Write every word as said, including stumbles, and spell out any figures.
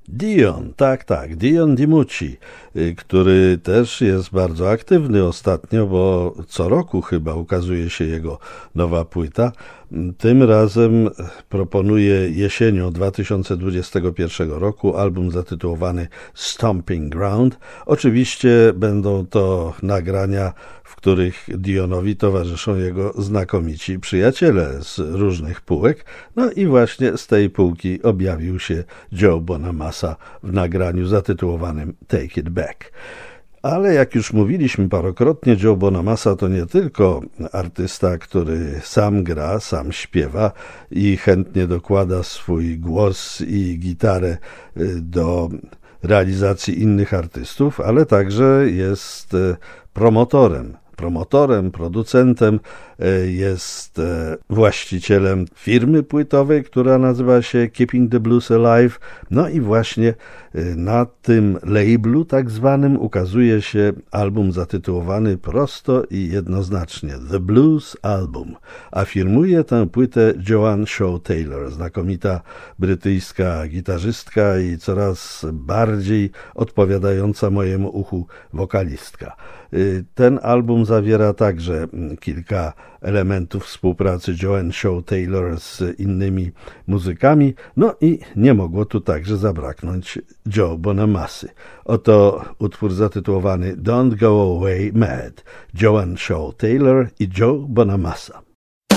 Dion, tak, tak, Dion DiMucci, który też jest bardzo aktywny ostatnio, bo co roku chyba ukazuje się jego nowa płyta. Tym razem proponuje jesienią dwa tysiące dwudziestego pierwszego roku album zatytułowany Stomping Ground. Oczywiście będą to nagrania, w których Dionowi towarzyszą jego znakomici przyjaciele z różnych półek. No i właśnie z tej półki objawił się Joe Bonamassa w nagraniu zatytułowanym Take It Back. Ale jak już mówiliśmy parokrotnie, Joe Bonamassa to nie tylko artysta, który sam gra, sam śpiewa i chętnie dokłada swój głos i gitarę do realizacji innych artystów, ale także jest promotorem. Promotorem, producentem, jest właścicielem firmy płytowej, która nazywa się Keeping the Blues Alive. No i właśnie na tym labelu tak zwanym ukazuje się album zatytułowany prosto i jednoznacznie The Blues Album. A firmuje tę płytę Joan Shaw Taylor, znakomita brytyjska gitarzystka i coraz bardziej odpowiadająca mojemu uchu wokalistka. Ten album zawiera także kilka elementów współpracy Joan Shaw Taylor z innymi muzykami, no i nie mogło tu także zabraknąć Joe Bonamassy. Oto utwór zatytułowany Don't Go Away Mad, Joan Shaw Taylor i Joe Bonamassa.